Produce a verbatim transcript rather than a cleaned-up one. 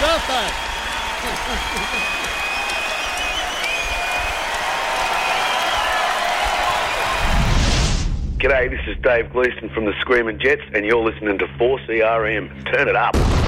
birthday. G'day, this is Dave Gleeson from the Screaming Jets, and you're listening to four C R M. Turn it up.